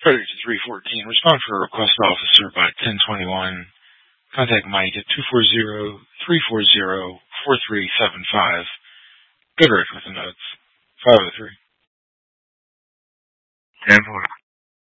Predator 314. Respond for a request officer by 1021. Contact Mike at 240-340-4375. Good Rick with the notes. 503. 10-4.